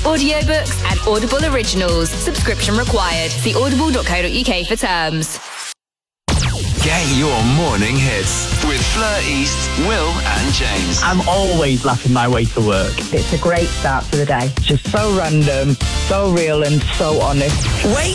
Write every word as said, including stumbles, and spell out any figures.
audiobooks and Audible originals. Subscription required. See audible dot co dot uk for terms. Get your morning hits with Fleur East, Will and James. I'm always laughing my way to work. It's a great start to the day. Just so random, so real and so honest. Wake